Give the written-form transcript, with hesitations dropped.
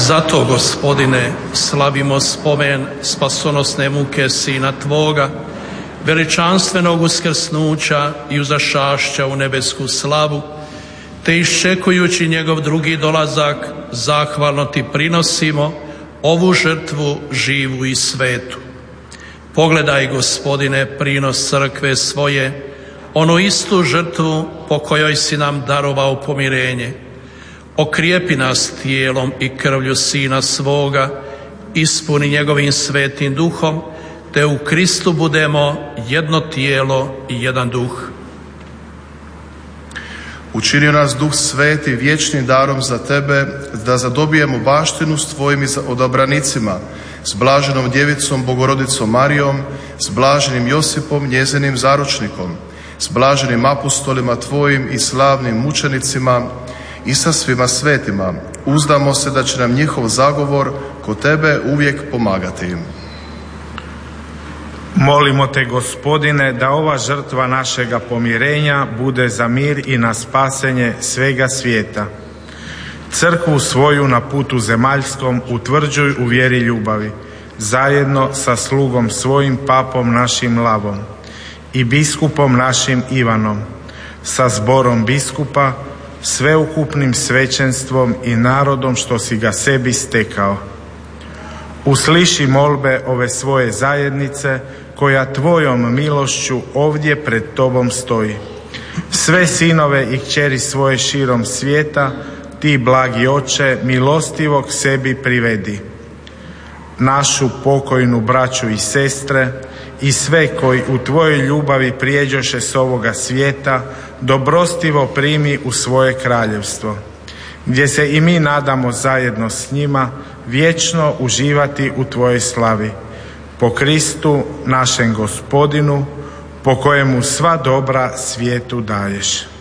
Zato, Gospodine, slavimo spomen spasonosne muke Sina Tvoga, veličanstvenog uskrsnuća i uzašašća u nebesku slavu, te iščekujući njegov drugi dolazak, zahvalno Ti prinosimo ovu žrtvu živu i svetu. Pogledaj, Gospodine, prinos crkve svoje, onu istu žrtvu po kojoj si nam darovao pomirenje. Okrijepi nas tijelom i krvlju Sina svoga, ispuni njegovim svetim duhom, te u Kristu budemo jedno tijelo i jedan duh. Učinio nas Duh Sveti vječnim darom za Tebe, da zadobijemo baštinu s Tvojim odabranicima, s blaženom djevicom Bogorodicom Marijom, s blaženim Josipom, njezinim zaručnikom, s blaženim apostolima Tvojim i slavnim mučenicima i sa svima svetima. Uzdamo se da će nam njihov zagovor kod Tebe uvijek pomagati. Molimo Te, Gospodine, da ova žrtva našega pomirenja bude za mir i na spasenje svega svijeta. Crkvu svoju na putu zemaljskom utvrđuj u vjeri ljubavi, zajedno sa slugom svojim papom našim Lavom i biskupom našim Ivanom, sa zborom biskupa, sveukupnim svećenstvom i narodom što si ga sebi stekao. Usliši molbe ove svoje zajednice koja Tvojom milošću ovdje pred Tobom stoji. Sve sinove i kćeri svoje širom svijeta Ti, blagi Oče, milostivog sebi privedi. Našu pokojnu braću i sestre i sve koji u Tvojoj ljubavi prijeđoše s ovoga svijeta dobrostivo primi u svoje kraljevstvo, gdje se i mi nadamo zajedno s njima vječno uživati u Tvojoj slavi. Po Kristu našem Gospodinu, po kojemu sva dobra svijetu daješ.